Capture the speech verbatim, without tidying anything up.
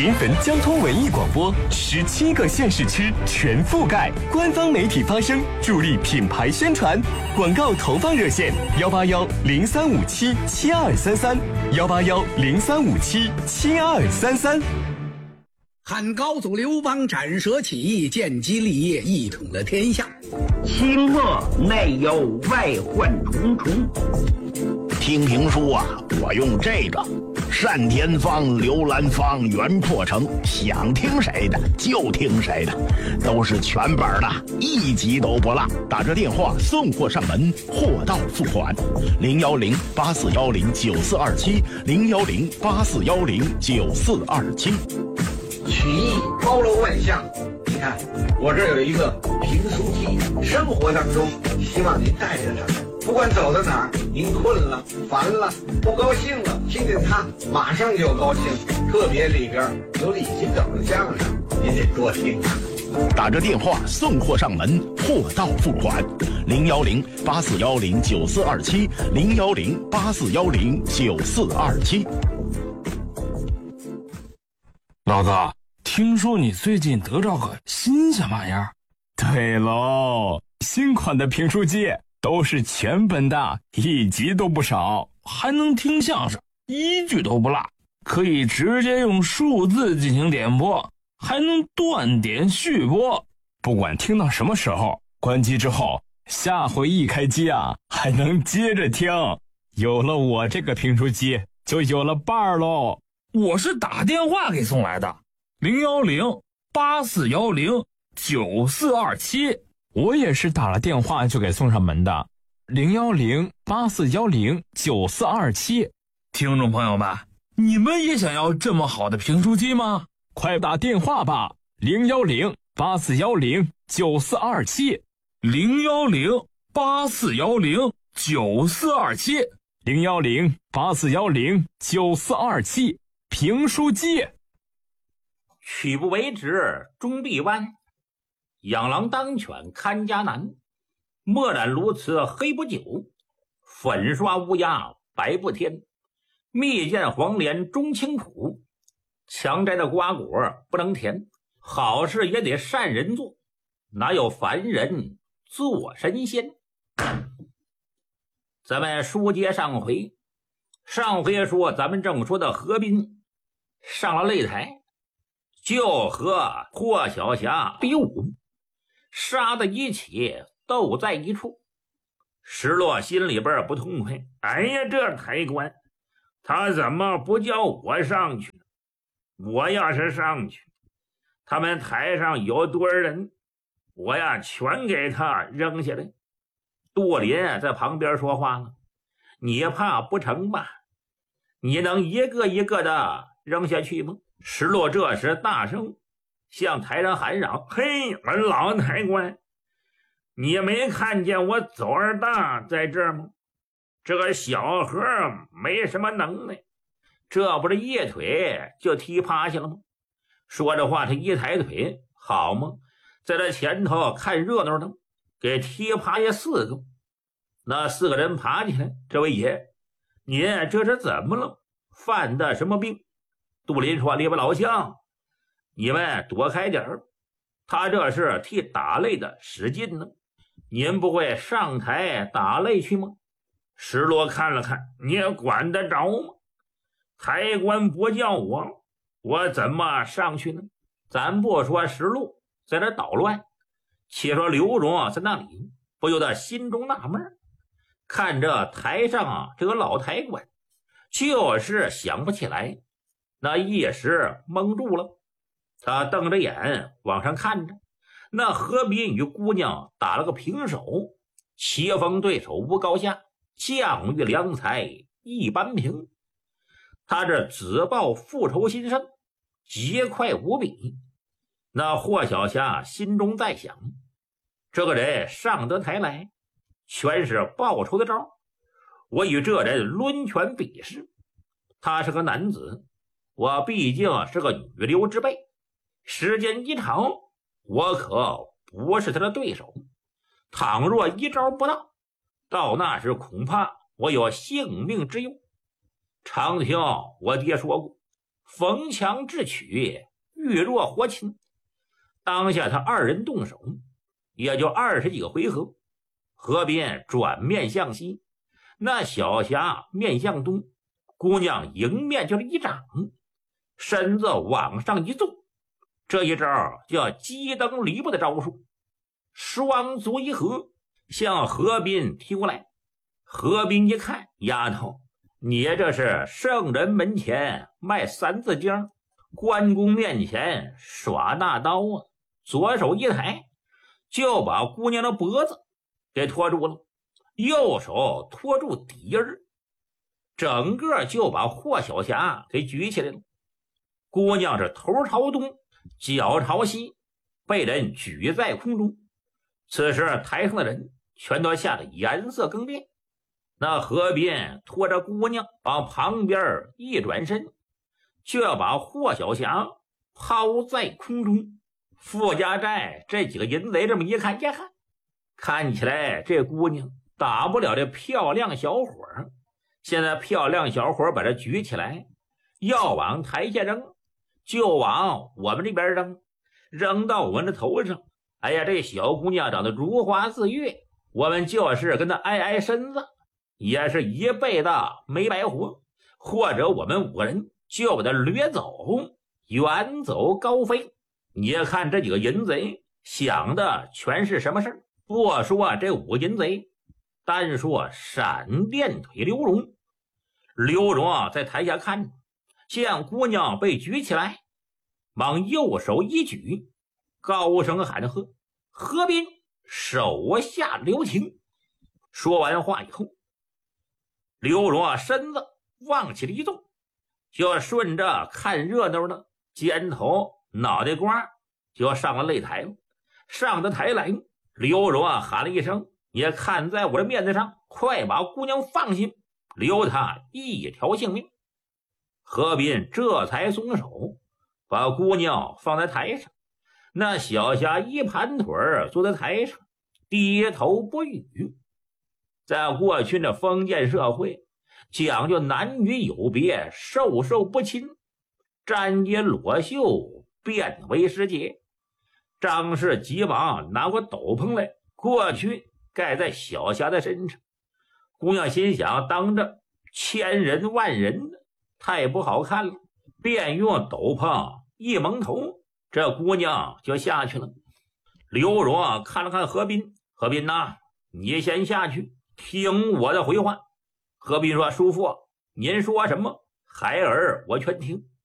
临汾交通文艺广播，十七个县市区全覆盖，官方媒体发声，助力品牌宣传。广告投放热线：幺八幺零三五七七二三三，幺八幺零三五七七二三三。 汉高祖刘邦斩蛇起义，建基立业，一统了天下。 清末内忧外患重重。 听评书啊，我用这个单田芳、刘兰芳、袁阔成，想听谁的就听谁的，都是全本的，一集都不落。打着电话送货上门，货到付款。零幺零八四幺零九四二七，零幺零八四幺零九四二七。 曲艺包罗万象，你看我这有一个评书机，生活当中希望您带着它，不管走到哪儿，您困了、烦了、不高兴了，听见它马上就高兴。特别里边有李金斗的相声，您得多听啊。 打着电话送货上门，货到付款。零幺零八四幺零九四二七，零幺零八四幺零九四二七。 老子听说你最近得着个新鲜玩意儿。 对喽，新款的评书机都是全本的，一集都不少， 还能听相声，一句都不落，可以直接用数字进行点播，还能断点续播。 不管听到什么时候，关机之后下回一开机啊，还能接着听。有了我这个评书机，就有了伴儿喽。 我是打电话给送来的，零幺零八四幺零九四二七。 我也是打了电话就给送上门的，零幺零八四幺零九四二七。 听众朋友们，你们也想要这么好的评书机吗？ 快打电话吧，零幺零八四幺零九四二七， 零幺零八四幺零九四二七， 零幺零八四幺零九四二七。评书机。 曲不为直终必弯，养狼当犬看家难。墨染鸬鹚黑不久，粉刷乌鸦白不添。蜜饯黄连终清苦，强摘的瓜果不能甜。好事也得善人做，哪有凡人做神仙。咱们书接上回，上回说咱们正说的何斌上了擂台，就和霍小霞比武，杀的一起斗在一处。石落心里边不痛快，哎呀，这台官他怎么不叫我上去？我要是上去，他们台上有多少人，我呀全给他扔下来。杜林在旁边说话了，你怕不成吧？你能一个一个的扔下去吗？石落这时大声向台上喊嚷，嘿，俺老台官，你没看见我左儿大在这儿吗？这个小何没什么能耐，这不是一腿就踢趴下了吗？说着话，他一抬腿，好嘛，在这前头看热闹的，给踢趴下四个。那四个人爬起来，这位爷，您这是怎么了？犯的什么病？杜林说，列位老乡，你们躲开点儿，他这是替打擂的使劲呢，您不会上台打擂去吗？石落看了看，你也管得着吗？台官不叫我，我怎么上去呢？咱不说石落在这捣乱，且说刘荣在那里不由得心中纳闷，看着台上啊这个老台官，就是想不起来，那一时蒙住了。他瞪着眼往上看着，那何斌与姑娘打了个平手，棋逢对手无高下，将遇良才一般平。他这自报复仇心生，极快无比。那霍小霞心中在想，这个人上得台来，全是报仇的招，我与这人抡拳比试。他是个男子，我毕竟是个女流之辈，时间一长，我可不是他的对手。倘若一招不到，到那时恐怕我有性命之忧。常听我爹说过， 逢强智取，遇弱活擒。当下他二人动手，也就二十几个回合。河边转面向西，那小霞面向东，姑娘迎面就是一掌，身子往上一纵，这一招叫鸡蹬驴步的招数，双足一合，向何斌踢过来。何斌一看，丫头，你这是圣人门前卖三字经，关公面前耍大刀啊！左手一抬，就把姑娘的脖子给拖住了，右手拖住底儿，整个就把霍小霞给举起来了。姑娘是头朝东，脚朝西，被人举在空中。此时台上的人全都吓得颜色更变。那河边拖着姑娘往旁边一转身，就要把霍小霞抛在空中。傅家寨这几个淫贼这么一看，呀哈，看起来这姑娘打不了这漂亮小伙，现在漂亮小伙把这举起来，要往台下扔，就往我们这边扔，扔到我们的头上。哎呀，这小姑娘长得如花似玉，我们就是跟她挨挨身子，也是一辈子没白活。或者我们五个人就把她掠走，远走高飞。你看这几个淫贼想的全是什么事儿？不说这五个淫贼，单说闪电腿刘荣。刘荣在台下看着，见姑娘被举起来，往右手一举，高声喊喝：“河滨手下留情！”说完话以后，刘荣身子往起了一动，就顺着看热闹的肩头脑袋瓜就上了擂台了。上的台来，刘荣啊喊了一声：“也看在我的面子上，快把姑娘放心，留她一条性命。”何斌这才松手，把姑娘放在台上。那小霞一盘腿坐在台上，低头不语。在过去的封建社会，讲究男女有别，授受不亲，沾衣裸袖，变为时节。张氏急忙拿过斗篷来，过去盖在小霞的身上。姑娘心想，当着千人万人的太不好看了，便用斗篷一蒙头，这姑娘就下去了。刘荣看了看何斌，何斌呐，你先下去听我的回话。何斌说：“叔父，您说什么？孩儿我全听。”